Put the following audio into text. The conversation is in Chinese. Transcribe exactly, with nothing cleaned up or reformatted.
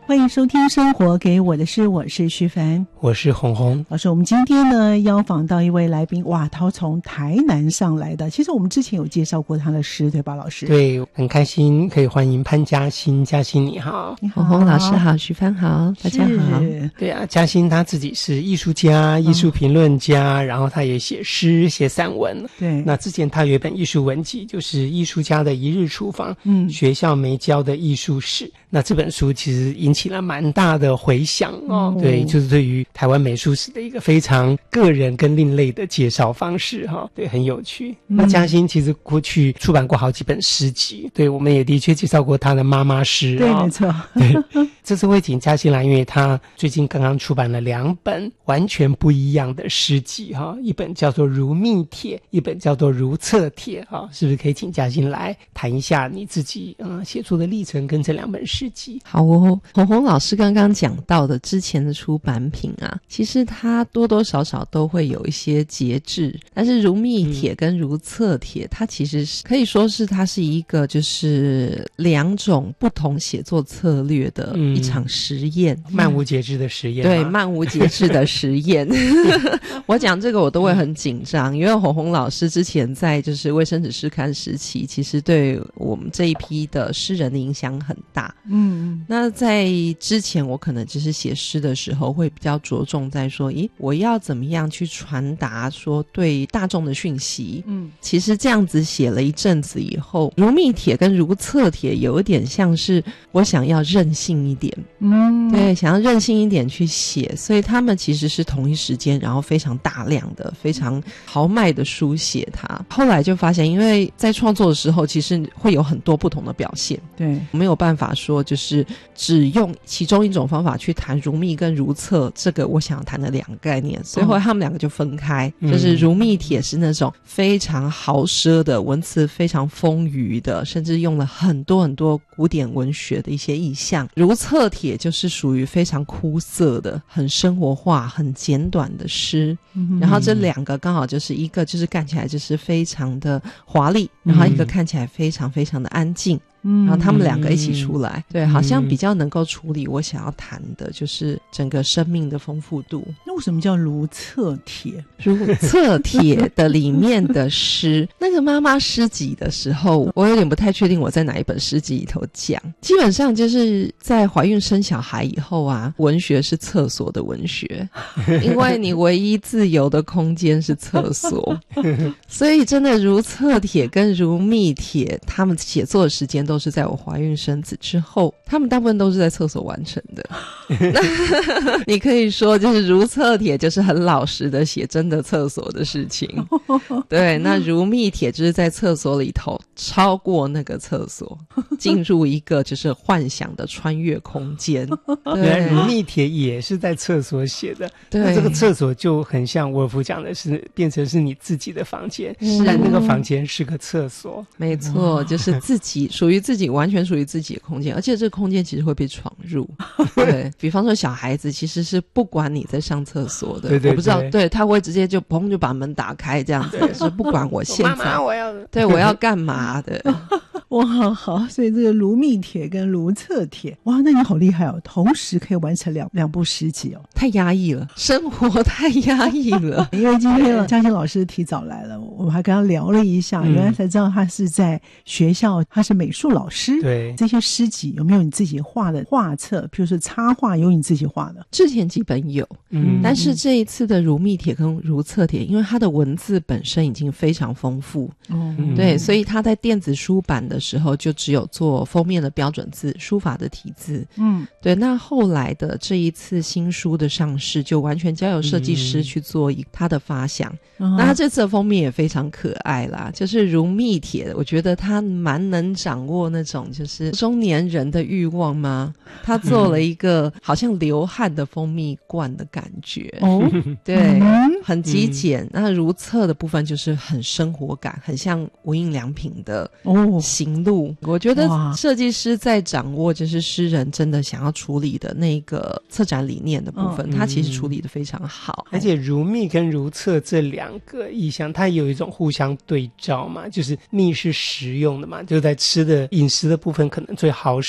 欢迎收听生活给我的事，我是徐凡， 我是红红老师。我们今天呢邀访到一位来宾，哇，他从台南上来的。其实我们之前有介绍过他的诗，对吧老师？ 对，很开心可以欢迎潘嘉欣。嘉欣你好。 你好，红红老师好，徐凡好，大家好。 对啊，嘉欣他自己是艺术家、艺术评论家、嗯、然后他也写诗写散文。 对， 那之前他有一本艺术文集，就是艺术家的一日厨房， 嗯， 学校没教的艺术史。那这本书其实引起了蛮大的回响哦， 嗯、 对，就是对于台湾美术史的一个非常个人跟另类的介绍方式哈、哦，对，很有趣。嗯、那嘉欣其实过去出版过好几本诗集，对，我们也的确介绍过他的妈妈诗， 对， 哦、 没错。 对，这次会请嘉欣来，因为他最近刚刚出版了两本完全不一样的诗集哈、哦，一本叫做《如蜜帖》，一本叫做《如厕帖》哈、哦，是不是可以请嘉欣来谈一下你自己嗯写作的历程跟这两本诗？ 好哦，红红老师刚刚讲到的之前的出版品啊，其实它多多少少都会有一些节制，但是如蜜帖跟如厕帖、嗯、它其实是可以说是它是一个就是两种不同写作策略的一场实验、 嗯、漫无节制的实验。 对，漫无节制的实验我讲这个我都会很紧张、嗯、因为红红老师之前在就是卫生纸诗刊时期，其实对我们这一批的诗人的影响很大。 嗯， 那在之前我可能就是写诗的时候会比较着重在说，咦，我要怎么样去传达说对大众的讯息。 嗯， 其实这样子写了一阵子以后，如蜜帖跟如厕帖有一点像是我想要任性一点。 嗯， 对，想要任性一点去写，所以他们其实是同一时间，然后非常大量的非常豪迈的书写它。后来就发现，因为在创作的时候其实会有很多不同的表现， 对， 没有办法说就是只用其中一种方法去谈如蜜跟如厕这个我想要谈的两个概念，所以后来他们两个就分开、嗯、就是如蜜帖是那种非常豪奢的文词，非常丰腴的，甚至用了很多很多古典文学的一些意象。如厕帖就是属于非常枯涩的很生活化很简短的诗、嗯、然后这两个刚好就是一个就是看起来就是非常的华丽，然后一个看起来非常非常的安静， 嗯， 然后他们两个一起出来、嗯、对，好像比较能够处理我想要谈的就是整个生命的丰富度。 那为什么叫如厕帖？ 如厕帖的里面的诗那个妈妈诗集的时候，我有点不太确定我在哪一本诗集里头讲，基本上就是在怀孕生小孩以后啊，文学是厕所的文学因为你唯一自由的空间是厕所所以真的如厕帖跟如蜜帖他们写作的时间都是在我怀孕生子之后，他们大部分都是在厕所完成的你可以说就是如厕帖就是很老实的写真的厕所的事情对，那如蜜帖就是在厕所里头超过那个厕所进入一个就是幻想的穿越空间对，如蜜帖也是在厕所写的， 对， 那这个厕所就很像沃尔夫讲的是变成是你自己的房间，但那个房间是个厕所， 没错，就是自己属于自己完全属于自己的空间，而且这个空间其实会被闯入对，比方说小孩子其实是不管你在上厕所的， 对对对， 我不知道，对，他会直接就砰就把门打开这样子，是不管我现在妈妈我要对我要干嘛的哇，好，所以这个如蜜帖跟如厕帖，哇，那你好厉害哦，同时可以完成两两部诗集哦， 太压抑了，生活太压抑了因为今天嘉欣老师提早来了，我们还跟他聊了一下、嗯、原来才知道他是在学校，他是美术老师。 对， 这些诗集有没有你自己画的画册，比如说插画有你自己画的？ 之前几本有，嗯，但是这一次的如蜜帖跟如厕帖，因为它的文字本身已经非常丰富、嗯、对，所以它在电子书版的时候就只有做封面的标准字，书法的体字， 嗯， 对，那后来的这一次新书的上市就完全交由设计师去做他的发想、嗯、那他这次的封面也非常可爱啦，就是如蜜帖，我觉得他蛮能掌握那种就是中年人的欲望吗，他做了一个好像流汗的蜂蜜罐的感觉哦，对、嗯、很极简、嗯、那如厕的部分就是很生活感，很像无印良品的行路、哦、我觉得设计师在掌握就是诗人真的想要处理的那个策展理念的部分、哦、他其实处理的非常好、 嗯、而且如蜜跟如厕这两个意象它有一种互相对照嘛，就是蜜是食用的嘛，就在吃的饮食的部分可能最好